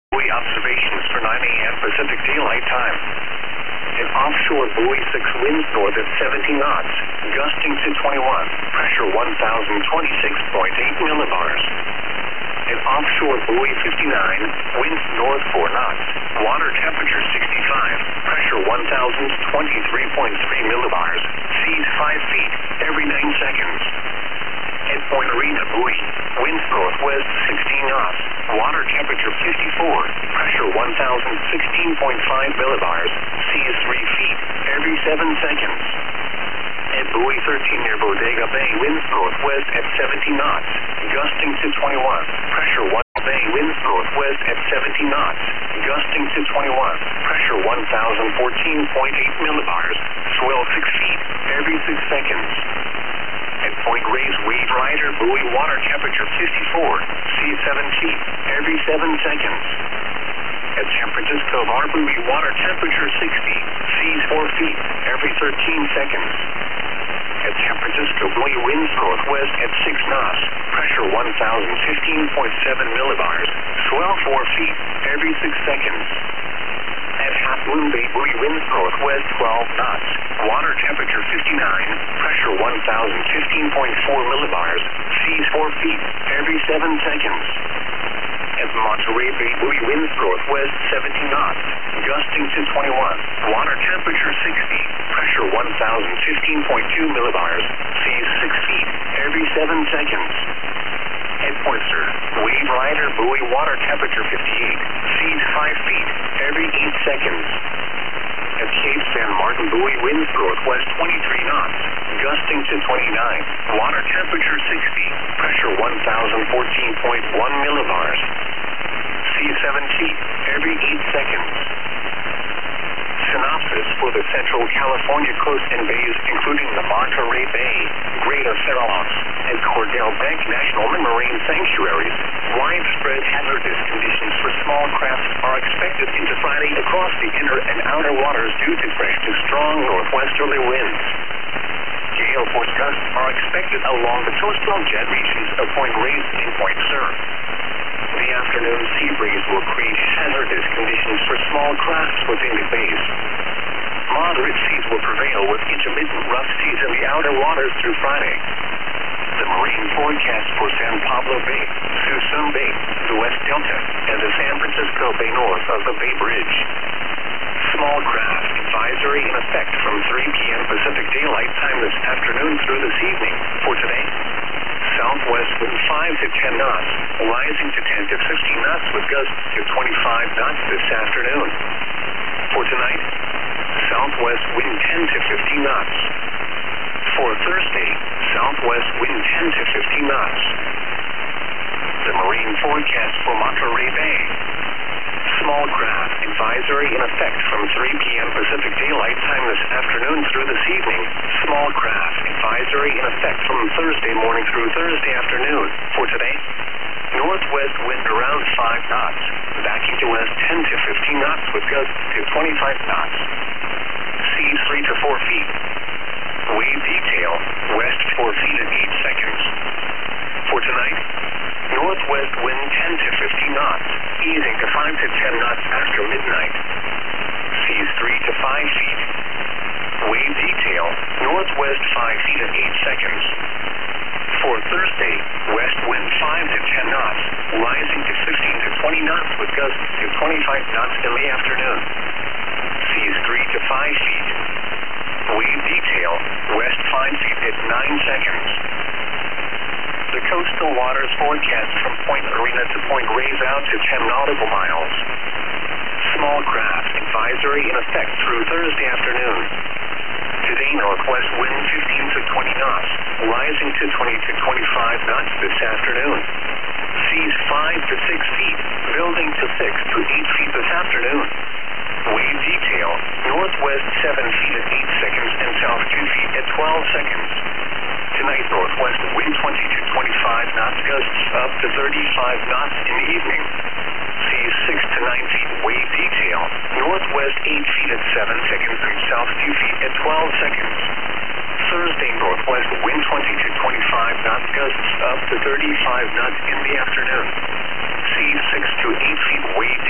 Buoy observations for 9 a.m. Pacific Daylight Time. An offshore buoy 6 winds north at 70 knots, gusting to 21, pressure 1,026.8 millibars. An offshore buoy 59, winds north 4 knots, water temperature 65, pressure 1,023.3 millibars, seas 5 feet every 9 seconds. At Point Arena buoy, winds northwest 16 knots, water temperature 54, pressure 1,016.5 millibars, seas 3 feet every 7 seconds. At buoy 13 near Bodega Bay, winds northwest at 70 knots, gusting to 21, pressure 1 Bay, winds northwest at 70 knots, gusting to 21, pressure 1,014.8 millibars, swell 6 feet every 6 seconds. At Point Reyes Wave Rider buoy, water temperature 54, seas 7 feet every 7 seconds. At San Francisco Bar buoy, water temperature 60, seas 4 feet every 13 seconds. At San Francisco buoy, winds northwest at 6 knots, pressure 1,015.7 millibars, swell 4 feet every 6 seconds. At Half Moon Bay buoy, winds northwest 12 knots, water temperature 59, pressure 1,015.4 millibars, seas 4 feet every 7 seconds. At Monterey Bay buoy, winds northwest 70 knots, gusting to 21, water temperature 60, pressure 1,015.2 millibars, seas 6 feet every 7 seconds. At Point Sur, Wave Rider buoy, water temperature 58, seas 5 feet every 8 seconds. At Cape San Martin buoy, winds northwest 23 knots, gusting to 29, water temperature 60, pressure 1,014.1 millibars, seas 7 feet every 8 seconds. Synopsis for the Central California coast and bays, including the Monterey Bay, Greater Farallons, and Cordell Bank National Marine Sanctuaries, widespread hazardous conditions for small crafts are expected into Friday across the inner and outer waters due to fresh to strong northwesterly winds. Gale force gusts are expected along the coastal jet regions of Point Reyes and Point Sur. The afternoon sea breeze will create hazardous conditions for small crafts within the bays. Moderate seas will prevail with intermittent rough seas in the outer waters through Friday. The marine forecast for San Pablo Bay, Suisun Bay, the West Delta, and the San Francisco Bay north of the Bay Bridge. Small craft advisory in effect from 3 p.m. Pacific Daylight Time this afternoon through this evening. For today, southwest wind 5 to 10 knots, rising to 10 to 15 knots with gusts to 25 knots this afternoon. For tonight, southwest wind 10 to 15 knots. For Thursday, southwest wind 10 to 15 knots. The marine forecast for Monterey Bay. Small craft advisory in effect from 3 p.m. Pacific Daylight Time this afternoon through this evening. Small craft advisory in effect from Thursday morning through Thursday afternoon. For today, northwest wind around 5 knots, backing to west 10 to 15 knots with gusts to 25 knots. Seas 3 to 4 feet. Wave detail, west 4 feet in 8 seconds. For tonight, northwest wind 10 to 15 knots, easing to 5 to 10 knots after midnight. Seas 3 to 5 feet. Wave detail, northwest 5 feet in 8 seconds. For Thursday, west wind 5 to 10 knots, rising to 15 to 20 knots with gusts to 25 knots in the afternoon. Seas 3 to 5 feet. Wave detail, west 5 feet at 9 seconds. The coastal waters forecast from Point Arena to Point Reyes out to 10 nautical miles. Small craft advisory in effect through Thursday afternoon. Today, northwest wind 15 to 20 knots, rising to 20 to 25 knots this afternoon. Seas 5 to 6 feet, building to 6 to 8 feet this afternoon. Wave detail, northwest 7 feet at 8 seconds and south 2 feet at 12 seconds. Tonight, northwest wind 20 to 25 knots, gusts up to 35 knots in the evening. Seas 6 to 9 feet, wave detail, northwest 8 feet at 7 seconds and south 2 feet at 12 seconds. Thursday, northwest wind 20 to 25 knots, gusts up to 35 knots in the afternoon. Seas 6 to 8 feet, wave